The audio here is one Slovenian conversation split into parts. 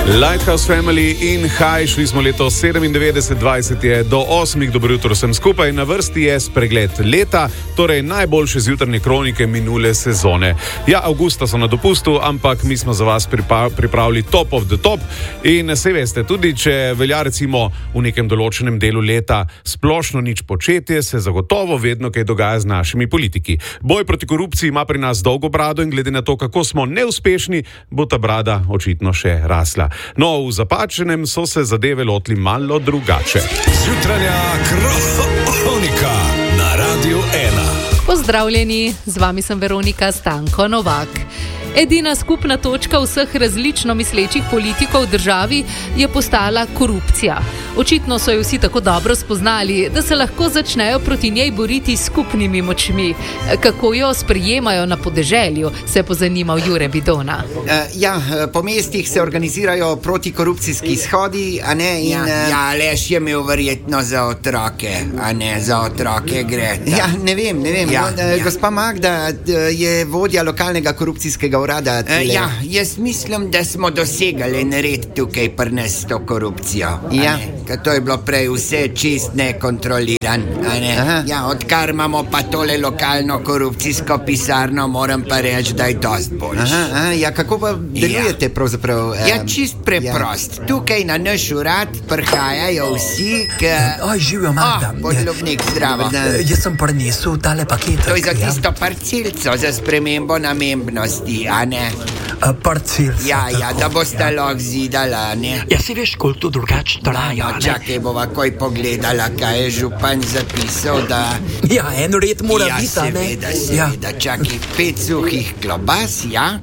Lighthouse Family in High, šli smo leto 97, 20 je do 8, dobro jutro vsem skupaj, na vrsti je spregled leta, torej najboljše zjutranje kronike minule sezone. Ja, avgusta so na dopustu, ampak mi smo za vas pripravili top of the top in se veste, tudi če velja recimo v nekem določenem delu leta splošno nič početje, se zagotovo vedno kaj dogaja z našimi politiki. Boj proti korupciji ima pri nas dolgo brado in glede na to, kako smo neuspešni, bo ta brada očitno še rasla. No, v Zapačenem so se zadeve lotili malo drugače. Jutranja kronika na Radiu 1. Pozdravljeni, z vami sem Veronika Stanko Novak. Edina skupna točka vseh različno mislečih politikov v državi je postala korupcija. Očitno so jo vsi tako dobro spoznali, da se lahko začnejo proti njej boriti s skupnimi močmi. Kako jo sprejemajo na podeželju, se je pozanimal Jure Bidona. Po mestih se organizirajo protikorupcijski shodi, a ne? In, Aleš je imel verjetno za otroke, a ne za otroke gre. Ne vem. Gospa Magda je vodja lokalnega korupcijskega urada. Jaz mislim, da smo dosegali nared tukaj pri nas to korupcijo. Ker to je bilo prej vse čist nekontroliran. Odkar imamo pa tole lokalno korupcijsko pisarno, moram pa reči, da je dost boljš. Kako pa delujete pravzaprav? Čist preprost. Tukaj na naš urad prihajajo vsi, Živijo, Magda. Podlubnik, zdravo. Jaz sem prinesel tale paket. To je za tisto parcelco, za spremembo namembnosti, a ne? Parcelca. Da boste lahko zidala, ne? Si veš, koliko to drugače traja, ne? Čakaj, bova koj pogledala, kaj je župan zapisal, da... En red mora biti, ne? Seveda, čakaj, 5 suhih klobas,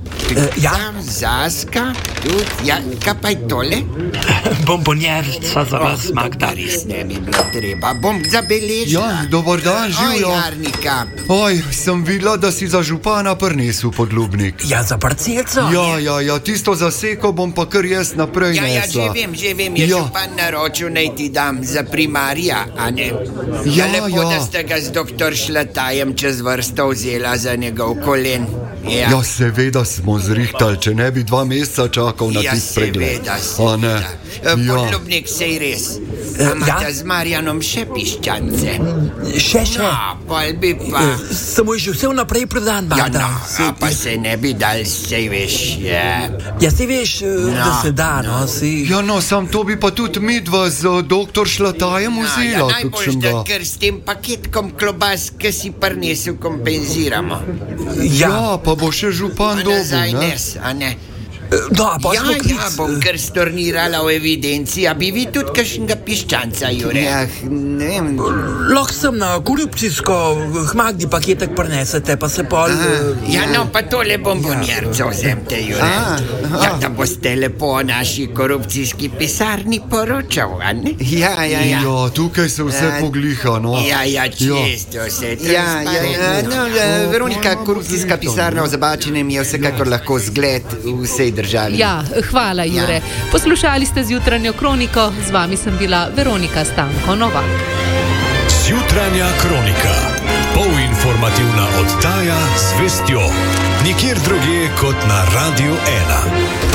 zaska, tudi, kaj pa je tole? Bombonjerca za vas, Magda. Res ne mi bilo treba, bom zabeležila. Dobar dan, živijo. Jarnika. Sem videla, da si za župana prinesel podlubnik. Za parcelco? Tisto zaseko bom pa kar jaz naprej nesla. Že vem, je župan naročil, naj ti dam za primarja, a ne? Lepo, da ste ga z doktor Šlatajem čez vrsto vzela za njegov kolen. Seveda smo zrihtali, če ne bi 2 meseca čakal na tist pregled. Seveda. Podlubnik, sej res. Imate z Marjanom še piščance? Še. Pol bi pa... Samo je že vse vnaprej prodan, Magda. Pa se ne bi dal, sej veš, sej veš, da se da, sam to bi pa tudi midva z doktor Šlatajem vzela. Najbolj, da ker s tem paketkom klobas, ki si prinesel, kompenziramo. Pa bo še župan dobil, ne? Nazaj nes, a ne? Bom kar stornirala v evidenci. A bi vi tudi kakšnega piščanca, Jure? Ne vem. Lahko sem na korupcijsko Magdi paketek prinesete, pa se pol... Pa tole bombonjerco vzemte, Jure. Da boste lepo o naši korupcijski pisarni poročal, a ne? Tukaj se vse pogliha, no. Čisto vse transparentno. Veronika, korupcijska pisarna v Zabačenem je vsekakor lahko zgled vsej državi. Hvala, Jure. Poslušali ste zjutranjo kroniko, z vami sem bila Veronika Stanko Novak. Zjutranja kronika. Polinformativna oddaja z vestjo. Nikjer drugje kot na Radiu 1.